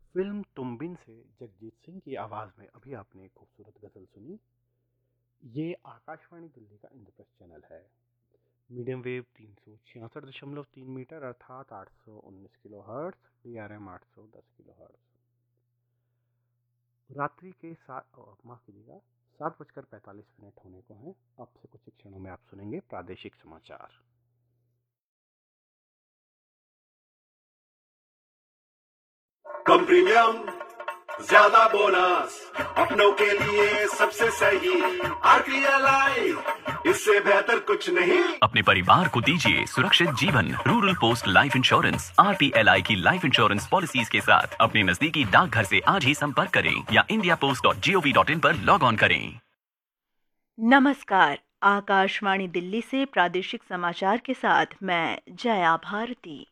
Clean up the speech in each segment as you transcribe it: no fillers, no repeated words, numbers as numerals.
Film तुम बिन से जगजीत सिंह की आवाज़ में अभी आपने एक खूबसूरत गज़ल सुनी। ये आकाशवाणी दिल्ली का इंद्रप्रस्थ चैनल है। मीडियम वेव 366.3 मीटर अर्थात 819 kilo hertz, DRM 810 kilo hertz. रात्रि के माफ़ कीजिएगा, 7:45 होने को हैं। अब से कुछ क्षणों में आप सुनेंगे प्रादेशिक समाचार। कम प्रीमियम, ज्यादा बोनस, अपनों के लिए सबसे सही। RPLI, इससे बेहतर कुछ नहीं। अपने परिवार को दीजिए सुरक्षित जीवन। Rural post life insurance RPLI की लाइफ इंश्योरेंस पॉलिसीज के साथ अपने नजदीकी डाकघर से आज ही संपर्क करें या indiapost.gov.in पर लॉग ऑन करें। नमस्कार, आकाशवाणी दिल्ली से प्रादेशिक समाचार के साथ मैं जया भारती।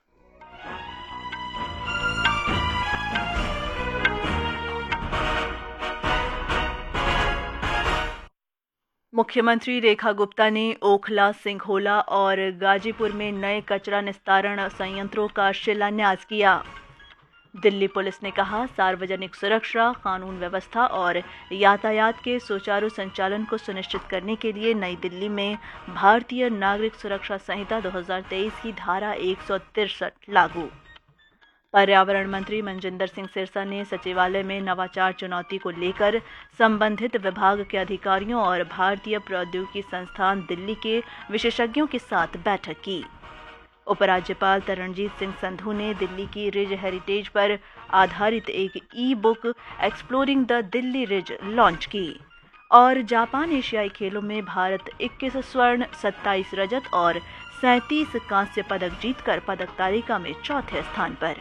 मुख्यमंत्री रेखा गुप्ता ने ओखला, सिंघोला और गाजीपुर में नए कचरा निस्तारण संयंत्रों का शिलान्यास किया। दिल्ली पुलिस ने कहा, सार्वजनिक सुरक्षा, कानून व्यवस्था और यातायात के सुचारू संचालन को सुनिश्चित करने के लिए नई दिल्ली में भारतीय नागरिक सुरक्षा संहिता 2023 की धारा 163 लागू। पर्यावरण मंत्री मनजिंदर सिंह सिरसा ने सचिवालय में नवाचार चुनौती को लेकर संबंधित विभाग के अधिकारियों और भारतीय प्रौद्योगिकी संस्थान दिल्ली के विशेषज्ञों के साथ बैठक की। उपराज्यपाल तरणजीत सिंह संधू ने दिल्ली की रिज हेरिटेज पर आधारित एक e-book exploring the Delhi ridge launch की। और जापान एशियाई खेलों में भारत 21 स्वर्ण, 27 रजत और 37 कांस्य पदक जीतकर पदक तालिका में चौथे स्थान पर।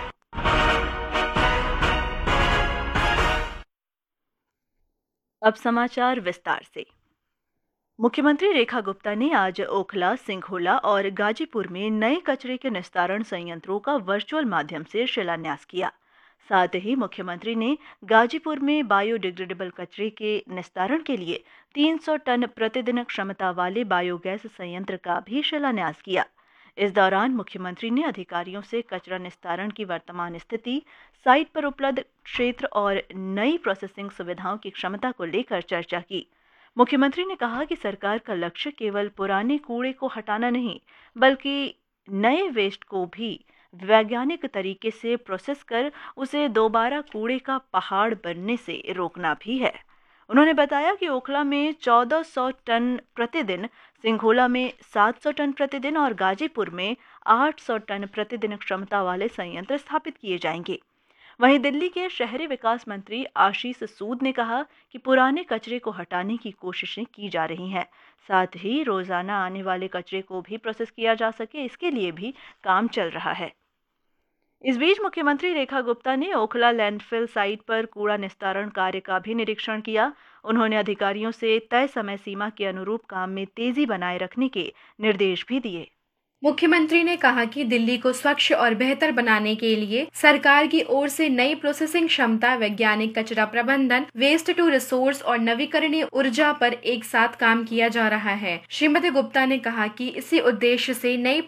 अब समाचार विस्तार से। मुख्यमंत्री रेखा गुप्ता ने आज ओखला, सिंघोला और गाजीपुर में नए कचरे के निस्तारण संयंत्रों का वर्चुअल माध्यम से शिलान्यास किया। साथ ही मुख्यमंत्री ने गाजीपुर में बायोडिग्रेडेबल कचरे के निस्तारण के लिए 300 टन प्रतिदिन क्षमता वाले बायोगैस संयंत्र का भी शिलान्यास किया। इस दौरान मुख्यमंत्री ने अधिकारियों से कचरा निस्तारण की वर्तमान स्थिति, साइट पर उपलब्ध क्षेत्र और नई प्रोसेसिंग सुविधाओं की क्षमता को लेकर चर्चा की। मुख्यमंत्री ने कहा कि सरकार का लक्ष्य केवल पुराने कूड़े को हटाना नहीं, बल्कि नए वेस्ट को भी वैज्ञानिक तरीके से प्रोसेस कर उसे दोबारा कूड़े का पहाड़ बनने से रोकना भी है। उन्होंने बताया कि ओखला में 1400 टन प्रतिदिन, सिंघोला में 700 टन प्रतिदिन और गाजीपुर में 800 टन प्रतिदिन क्षमता वाले संयंत्र स्थापित किए जाएंगे। वहीं दिल्ली के शहरी विकास मंत्री आशीष सूद ने कहा कि पुराने कचरे को हटाने की कोशिशें की जा रही हैं। साथ ही रोजाना आने वाले कचरे को भी प्रोसेस किया जा सके, इसके लिए भी काम चल रहा है। इस बीच मुख्यमंत्री रेखा गुप्ता ने ओखला लैंडफिल साइट पर कूड़ा निस्तारण कार्य का भी निरीक्षण किया। उन्होंने अधिकारियों से तय समय सीमा के अनुरूप काम में तेजी बनाए रखने के निर्देश भी दिए। मुख्यमंत्री ने कहा कि दिल्ली को स्वच्छ और बेहतर बनाने के लिए सरकार की ओर से नई प्रोसेसिंग क्षमता, वैज्ञानिक कचरा प्रबंधन, वेस्ट टू रिसोर्स और नवीकरणीय ऊर्जा पर एक साथ काम किया जा रहा है। श्रीमती गुप्ता ने कहा कि इसी उद्देश्य से नई